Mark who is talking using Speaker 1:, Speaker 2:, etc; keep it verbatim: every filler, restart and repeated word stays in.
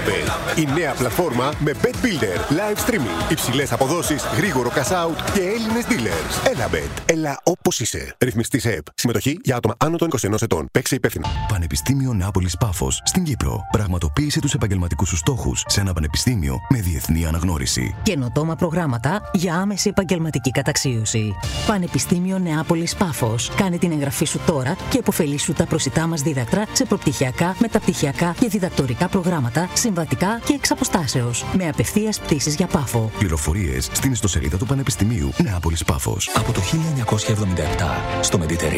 Speaker 1: Elabet, η νέα πλατφόρμα με Bet Builder, live streaming, υψηλές αποδόσεις, γρήγορο cash out και Έλληνες dealers. Elabet, έλα όπως είσαι. Ρυθμιστής ΕΕΠ. Συμμετοχή για άτομα άνω των είκοσι ενός ετών. Παίξε υπεύθυνα.
Speaker 2: Πανεπιστήμιο Νεάπολης Πάφος στην Κύπρο. Πραγματοποίησε τους επαγγελματικούς σου στόχους σε ένα πανεπιστήμιο με διεθνή αναγνώριση.
Speaker 3: Καινοτόμα προγράμματα για άμεση επαγγελματική καταξίωση. Πανεπιστήμιο Νεάπολης Πάφος. Κάνε την εγγραφή σου τώρα και υποφελήσου τα προσιτά μας δίδακτρα σε προπτυχιακά, μεταπτυχιακά και διδακτορικά προγράμματα, συμβατικά και εξ αποστάσεως. Με απευθείας πτήσεις για Πάφο.
Speaker 2: Πληροφορίες στην ιστοσελίδα του Πανεπιστημίου Νεάπολης Πάφος.
Speaker 4: Από το χίλια εννιακόσια εβδομήντα επτά στο Mediterranean